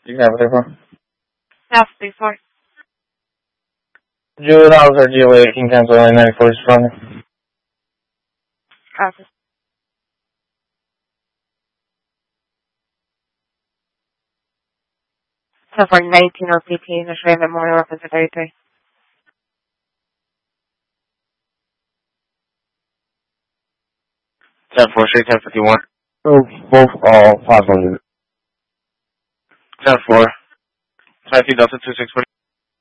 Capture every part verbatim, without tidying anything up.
You can have it there for. Half before. Juveniles are G O A eighteen cancel line ninety-four is from. Copy. So for nineteen O P T, Australia Memorial Officer thirty-three. ten four, straight ten fifty-one. Oh, both, all five hundred. ten four. Type two Delta two six forty.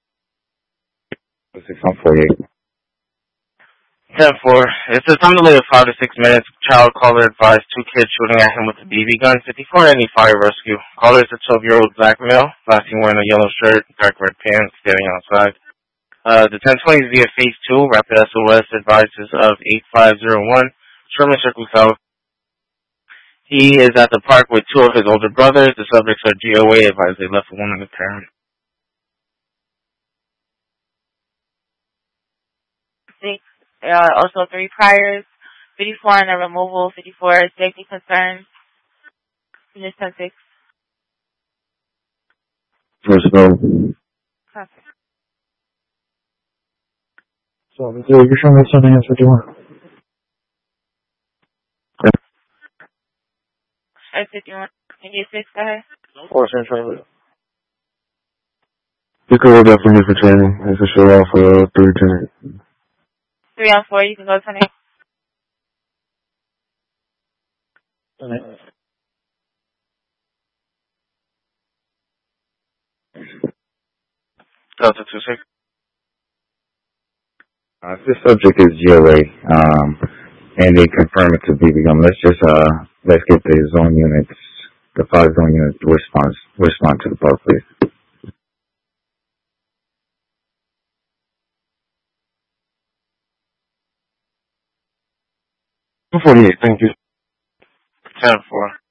six one forty-eight. ten four. It's a time delay of five to six minutes. Child caller advised two kids shooting at him with a B B gun. fifty-four any fire rescue. Caller is a twelve-year-old black male. Last seen wearing a yellow shirt, dark red pants, standing outside. Uh, the ten twenty is via phase two. Rapid S O S advises of eight five zero one. Sherman Circle South. He is at the park with two of his older brothers. The subjects are G O A advised they left with one of the parents. Six. Uh, also three priors. fifty-four on a removal. fifty-four safety concerns. Just ten six. First go. Copy. So, you're showing me something else fifty-one. At fifty-one. Can you six, go ahead. Four, same training. You can look up for me for training. It's a show off for three training. Three on four, you can go twenty. Alright. Delta two six. Uh, this subject is G O A, um, and they confirm it's a B B gun. Let's just, uh, let's get the zone units, the five zone units to respond, respond to the park, please. two forty-eight, thank you. ten four.